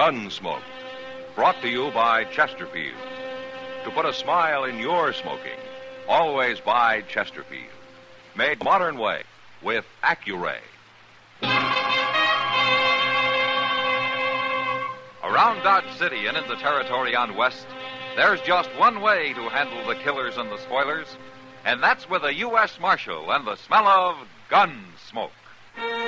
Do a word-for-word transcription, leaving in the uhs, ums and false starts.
Gunsmoke. Brought to you by Chesterfield. To put a smile in your smoking, always buy Chesterfield. Made the modern way with Accuray. Around Dodge City and in the territory on West, there's just one way to handle the killers and the spoilers, and that's with a U S Marshal and the smell of gun smoke.